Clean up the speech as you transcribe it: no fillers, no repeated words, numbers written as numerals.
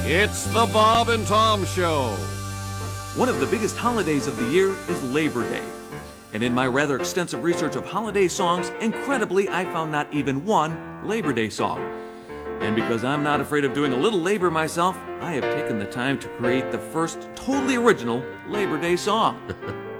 It's the Bob and Tom Show. One of the biggest holidays of the year is Labor Day. And in my rather extensive research of holiday songs, incredibly, I found not even one Labor Day song. And because I'm not afraid of doing a little labor myself, I have taken the time to create the first totally original Labor Day song.